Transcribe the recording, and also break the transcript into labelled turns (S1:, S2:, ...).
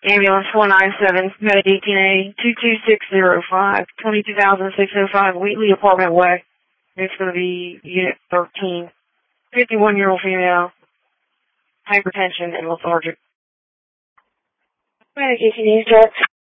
S1: Ambulance 497, Med 18A, 22605, 22,605 Wheatley Apartment Way. It's going to be Unit 13. 51-year-old female, hypertension and lethargic. Medication needs drugs.